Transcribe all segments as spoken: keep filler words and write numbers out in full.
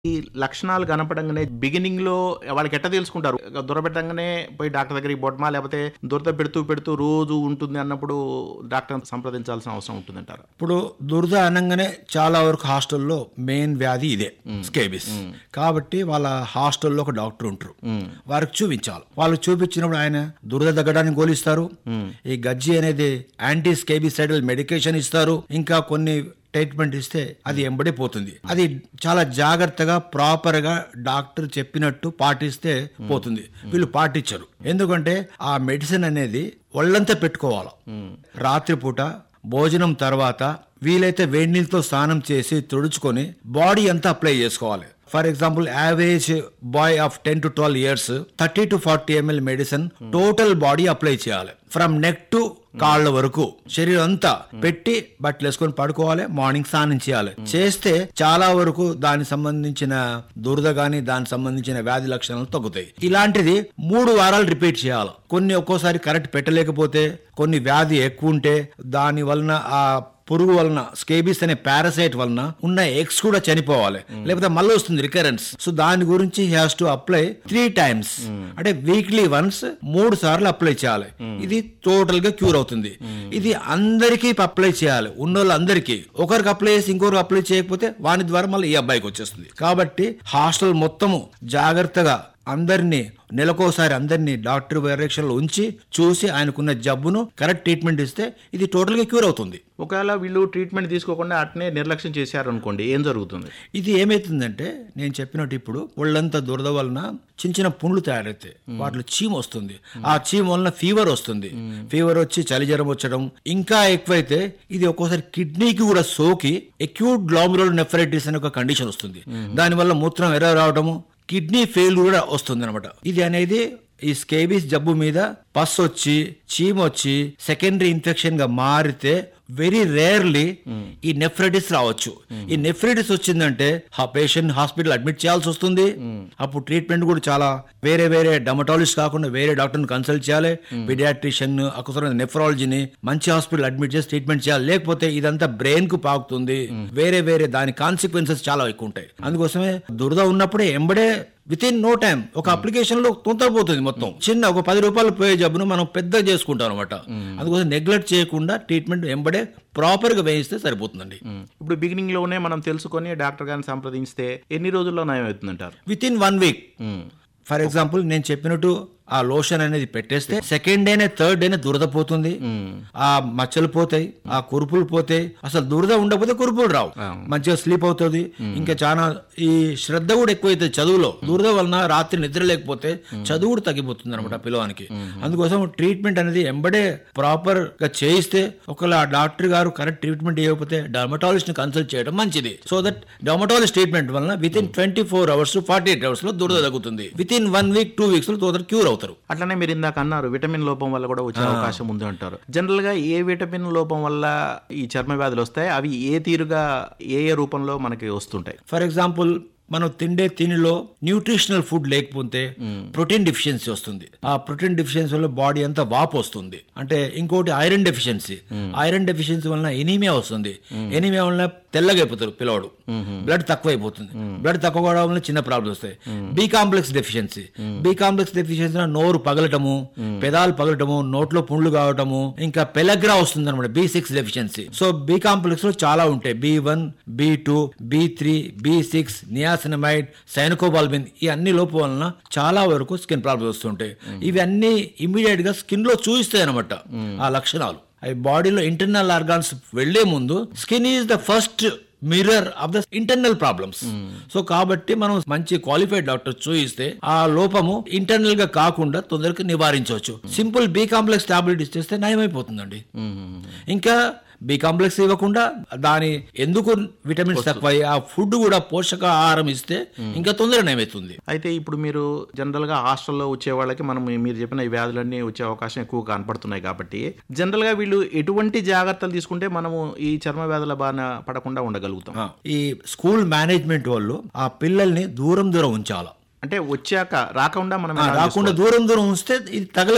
ఈ లక్షణాలు కనపడంగానే బిగినింగ్ లో వాళ్ళకి ఎట్ట తెలుసుకుంటారు? దొరబెట్టంగానే పోయి డాక్టర్ దగ్గరికి బొట్టమా, లేకపోతే దురద పెడుతూ పెడుతూ రోజు ఉంటుంది అన్నప్పుడు డాక్టర్ సంప్రదించాల్సిన అవసరం ఉంటుందంటారు? ఇప్పుడు దురద అనగానే చాలా వరకు హాస్టల్లో మెయిన్ వ్యాధి ఇదే, స్కేబిస్. కాబట్టి వాళ్ళ హాస్టల్లో ఒక డాక్టర్ ఉంటారు, వారికి చూపించాలి. వాళ్ళకి చూపించినప్పుడు ఆయన దురద తగ్గడానికి గోలు ఇస్తారు, ఈ గజ్జి అనేది యాంటీ స్కేబిసైడల్ మెడికేషన్ ఇస్తారు, ఇంకా కొన్ని ట్రీట్మెంట్ ఇస్తే అది ఎంబడే పోతుంది. అది చాలా జాగ్రత్తగా ప్రాపర్ గా డాక్టర్ చెప్పినట్టు పాటిస్తే పోతుంది. వీళ్ళు పాటించరు, ఎందుకంటే ఆ మెడిసిన్ అనేది ఒళ్ళంతా పెట్టుకోవాలి. రాత్రిపూట భోజనం తర్వాత వీలైతే వేడి నీళ్ళతో స్నానం చేసి తుడుచుకొని బాడీ అంతా అప్లై చేసుకోవాలి. For example, average boy of ten to twelve years thirty to forty ML medicine total body apply చేయాలి. ఫ్రమ్ నెక్ టు కాళ్ళ వరకు శరీరం అంతా పెట్టి బట్టలు వేసుకొని పడుకోవాలి. మార్నింగ్ స్నానం చేయాలి. చేస్తే చాలా వరకు దానికి సంబంధించిన దురద గాని దానికి సంబంధించిన వ్యాధి లక్షణాలు తగ్గుతాయి. ఇలాంటిది మూడు వారాలు రిపీట్ చేయాలి. కొన్ని ఒక్కోసారి కరెక్ట్ పెట్టలేకపోతే, కొన్ని వ్యాధి ఎక్కువ ఉంటే దాని వలన ఆ పురుగు వలన, స్కేబిస్ అనే పారాసైట్ వలన ఉన్న ఎగ్స్ కూడా చనిపోవాలి, లేకపోతే మళ్ళీ వస్తుంది రికరెన్స్. సో దాని గురించి he has to apply three times, అంటే వీక్లీ వన్స్ మూడు సార్లు అప్లై చేయాలి. ఇది టోటల్ గా క్యూర్ అవుతుంది. ఇది అందరికీ అప్లై చేయాలి, ఉన్నోళ్ళు అందరికీ. ఒకరికి అప్లై చేసి ఇంకొకరికి అప్లై చేయకపోతే వాని ద్వారా మళ్ళీ ఈ అబ్బాయికి వచ్చేస్తుంది. కాబట్టి హాస్టల్ మొత్తము జాగ్రత్తగా అందరినీ నెలకోసారి అందరినీ డాక్టర్ డైరెక్షన్ లో ఉంచి చూసి ఆయనకున్న జబ్బును కరెక్ట్ ట్రీట్మెంట్ ఇస్తే ఇది టోటల్ గా క్యూర్ అవుతుంది. ఒకవేళ వీళ్ళు ట్రీట్మెంట్ తీసుకోకుండా అట్నే నిర్లక్ష్యం చేశారు అనుకోండి, ఏం జరుగుతుంది? ఇది ఏమైతుందంటే, నేను చెప్పినట్టు ఇప్పుడు ఒళ్ళంతా దురద వలన చిన్న చిన్న పుండ్లు తయారైతాయి, వాటిలో చీమ వస్తుంది. ఆ చీమ వలన ఫీవర్ వస్తుంది. ఫీవర్ వచ్చి చలి జ్వరం వచ్చడం, ఇంకా ఎక్కువైతే ఇది ఒక్కోసారి కిడ్నీకి కూడా సోకి అక్యూట్ గ్లామెరులర్ నెఫ్రైటిస్ అనే ఒక కండిషన్ వస్తుంది. దానివల్ల మూత్రం ఎర్ర రావడము, కిడ్నీ ఫెయిల్ కూడా వస్తుంది అనమాట. ఇది అనేది ఈ స్కేబిస్ జబ్బు మీద పస్ వచ్చి చీమ వచ్చి సెకండరీ ఇన్ఫెక్షన్ గా మారితే వెరీ రేర్లీ ఈ నెఫ్రైటిస్ రావచ్చు. ఈ నెఫ్రైటిస్ వచ్చిందంటే ఆ పేషెంట్ హాస్పిటల్ అడ్మిట్ చేయాల్సి వస్తుంది. అప్పుడు ట్రీట్మెంట్ కూడా చాలా వేరే వేరే డర్మటాలజిస్ట్ కాకుండా వేరే డాక్టర్ని కన్సల్ట్ చేయాలి. పీడియాట్రిషియన్, అవసరమైన నెఫ్రాలజీని మంచి హాస్పిటల్ అడ్మిట్ చేసి ట్రీట్మెంట్ చేయాలి. లేకపోతే ఇదంతా బ్రెయిన్ కు పాకుతుంది. వేరే వేరే దాని కాన్సిక్వెన్సెస్ చాలా ఎక్కువ ఉంటాయి. అందుకోసమే దురద ఉన్నప్పుడే ఎంబడే విత్ ఇన్ నో టైం ఒక అప్లికేషన్ లో తొందరపోతుంది. మొత్తం చిన్న ఒక పది రూపాయలు పోయే జబ్బును మనం పెద్ద చేసుకుంటాం అనమాట. అందుకోసం నెగ్లెక్ట్ చేయకుండా ట్రీట్మెంట్ ఎంబడే ప్రాపర్ గా వేయిస్తే సరిపోతుందండి. ఇప్పుడు బిగినింగ్ లోనే మనం తెలుసుకొని డాక్టర్ గారిని సంప్రదించితే ఎన్ని రోజుల్లో నయం అవుతుందంటారు? With in one week. For example, నేను చెప్పినట్టు ఆ లోషన్ అనేది పెట్టేస్తే సెకండ్ డేనే థర్డ్ డేనే దురద పోతుంది, ఆ మచ్చలు పోతాయి, ఆ కురుపులు పోతాయి. అసలు దురద ఉండకపోతే కురుపులు రావు, మంచిగా స్లీప్ అవుతుంది. ఇంకా చాలా ఈ శ్రద్ధ కూడా ఎక్కువైతుంది చదువులో. దురద వలన రాత్రి నిద్ర లేకపోతే చదువు కూడా తగ్గిపోతుంది అనమాట పిల్లవానికి. అందుకోసం ట్రీట్మెంట్ అనేది ఎంబడే ప్రాపర్ గా చేయిస్తే, ఒకవేళ ఆ డాక్టర్ గారు కరెక్ట్ ట్రీట్మెంట్ ఇవ్వకపోతే డర్మటాలజిస్ట్ ని కన్సల్ట్ చేయడం మంచిది. సో దట్ డర్మటాలజిస్ట్ ట్రీట్మెంట్ వలన with in twenty four hours forty eight hours లో దురద తగ్గుతుంది. With in one week two weeks లో దురద క్యూర్ అవుతుంది. అట్లనే మీరు ఇందాక అన్నారు విటమిన్ లోపం వల్ల కూడా వచ్చే అవకాశం ఉంది అంటారు. జనరల్ గా ఏ విటమిన్ లోపం వల్ల ఈ చర్మ వ్యాధులు వస్తాయి? అవి ఏ తీరుగా ఏ ఏ రూపంలో మనకి వస్తుంటాయి? ఫర్ ఎగ్జాంపుల్, మనం తిండే తినిలో న్యూట్రిషనల్ ఫుడ్ లేకపోతే ప్రోటీన్ డెఫిషియన్సీ వస్తుంది. ఆ ప్రోటీన్ డెఫిషియన్సీ వల్ల బాడీ అంతా వాపు వస్తుంది. అంటే ఇంకోటి ఐరన్ డెఫిషియన్సీ. ఐరన్ డెఫిషియన్సీ వలన ఎనీమియా వస్తుంది. ఎనీమియా వలన తెల్లగా అయిపోతారు పిల్లవాడు, బ్లడ్ తక్కువ అయిపోతుంది. బ్లడ్ తక్కువ అవడం వల్ల చిన్న ప్రాబ్లమ్స్ వస్తాయి. B complex deficiency. B complex deficiency నోరు పగలటము, పెదాలు పగలటము, నోట్లో పుండ్లు కావటము, ఇంకా పెలగ్రా వస్తుంది అనమాట. B six deficiency. So B complex లో చాలా ఉంటాయి. B one, B two, B three, B six, niacinamide, సైనకోబాల్బిన్, ఈ అన్ని లోపం వలన చాలా వరకు స్కిన్ ప్రాబ్లమ్స్ వస్తుంటాయి. ఇవి అన్ని ఇమీడియట్ గా స్కిన్ లో చూపిస్తాయి అనమాట ఆ లక్షణాలు. అవి బాడీలో ఇంటర్నల్ ఆర్గాన్స్ వెళ్లే ముందు skin is the first mirror of the internal problems. So కాబట్టి మనం మంచి క్వాలిఫైడ్ డాక్టర్ చూయిస్తే ఆ లోపము ఇంటర్నల్ గా కాకుండా తొందరగా నివారించవచ్చు. సింపుల్ బి కాంప్లెక్స్ టాబ్లెట్ ఇచ్చేస్తే నయమైపోతుందండి. ఇంకా బి కాంప్లెక్స్ ఇవ్వకుండా దాని ఎందుకు విటమిన్స్ తక్కువ, ఆ ఫుడ్ కూడా పోషక ఆహారం ఇస్తే ఇంకా తొందరగా నయమవుతుంది. అయితే ఇప్పుడు మీరు జనరల్ గా హాస్టల్లో వచ్చే వాళ్ళకి మనం మీరు చెప్పిన ఈ వ్యాధులన్నీ వచ్చే అవకాశం ఎక్కువ కనపడుతున్నాయి. కాబట్టి జనరల్ గా వీళ్ళు ఎటువంటి జాగ్రత్తలు తీసుకుంటే మనము ఈ చర్మ వ్యాధుల బారిన పడకుండా ఉండగలుగుతాం? ఈ స్కూల్ మేనేజ్మెంట్ వాళ్ళు ఆ పిల్లల్ని దూరం దూరం ఉంచాలి. అంటే వచ్చాక రాకుండా మనం రాకుండా దూరం దూరం ఉంచితే ఇది తగలదు.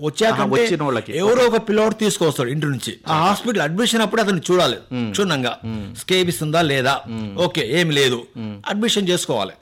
వచ్చాకంటే వచ్చిన వాళ్ళకి. ఎవరో ఒక పిల్లోడు తీసుకొస్తాడు ఇంటి నుంచి. ఆ హాస్పిటల్ అడ్మిషన్ అప్పుడు అతను చూడాలి క్షుణ్ణంగా స్కేబిస్ ఉందా లేదా, ఓకే ఏమి లేదు, అడ్మిషన్ చేసుకోవాలి.